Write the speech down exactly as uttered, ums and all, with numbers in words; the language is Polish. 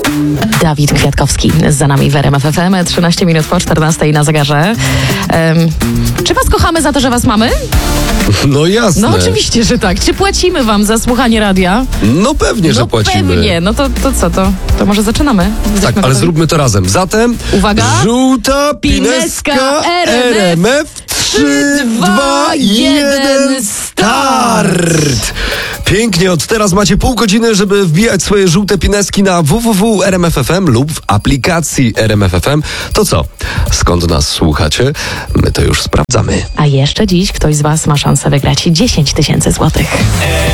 Dawid Kwiatkowski za nami w R M F F M. trzynaście minut po czternastej na zegarze. Um, czy was kochamy za to, że was mamy? No jasne. No oczywiście, że tak. Czy płacimy wam za słuchanie radia? No pewnie, że no płacimy. pewnie. No to, to co, to, to może zaczynamy? Jesteśmy Tak, ale gotowi? zróbmy to razem. Zatem Uwaga. żółta Pineska pineska R M F. trzy, dwa, jeden, start! Pięknie, od teraz macie pół godziny, żeby wbijać swoje żółte pineski na w w w kropka r m f f m lub w aplikacji R M F F M. To co? Skąd nas słuchacie? My to już sprawdzamy. A jeszcze dziś ktoś z was ma szansę wygrać dziesięć tysięcy złotych.